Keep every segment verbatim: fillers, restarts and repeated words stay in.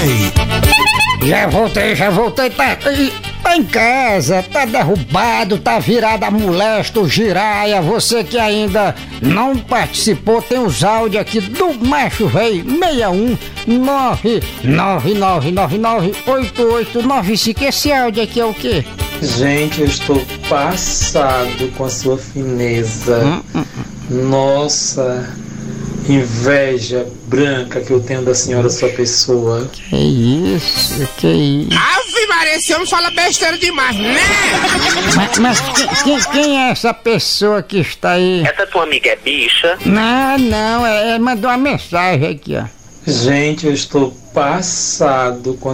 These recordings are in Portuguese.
Véi. Já voltei, já voltei, tá, tá em casa, tá derrubado, tá virado a molesto, giraia. Você que ainda não participou, tem os áudios aqui do Macho Véi, seis um nove nove nove nove nove oito oito nove cinco. Esse áudio aqui é o quê? Gente, eu estou passado com a sua fineza. Hum, hum, hum. Nossa, inveja branca que eu tenho da senhora, sua pessoa. Que isso, que isso. Ave Maria, esse homem fala besteira demais, né? Mas, mas quem, quem é essa pessoa que está aí? Essa tua amiga é bicha? Não, não, é, é mandou uma mensagem aqui, ó. Gente, eu estou passado com a...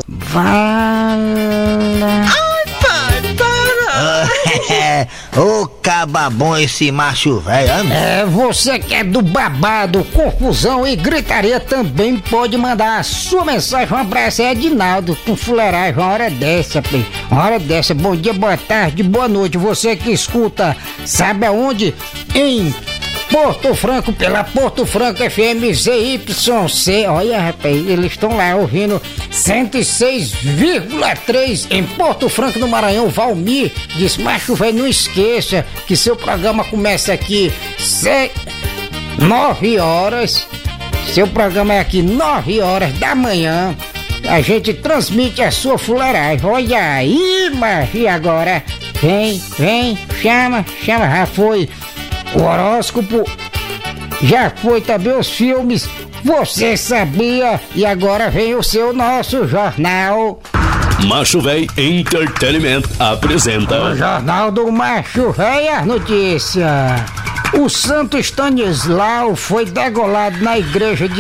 Vala. Ô cababom esse macho velho. É, você que é do babado, confusão e gritaria também pode mandar a sua mensagem. Um abraço, é Edinaldo, com fuleiragem, uma hora dessa, pê. Uma hora dessa, bom dia, boa tarde, boa noite. Você que escuta, sabe aonde? Em Porto Franco, pela Porto Franco F M Z Y C. Olha, rapaz, eles estão lá ouvindo cento e seis vírgula três em Porto Franco, no Maranhão. Valmir diz: Macho Velho, não esqueça que seu programa começa aqui se... nove horas. Seu programa é aqui nove horas da manhã. A gente transmite a sua fuleiragem. Olha aí, macho. E agora? Vem, vem, chama, chama. Já foi o horóscopo, já foi também os filmes. Você sabia? E agora vem o seu nosso jornal. Macho Véi Entertainment apresenta O Jornal do Macho Véi, as notícias. O Santo Stanislau foi degolado na igreja de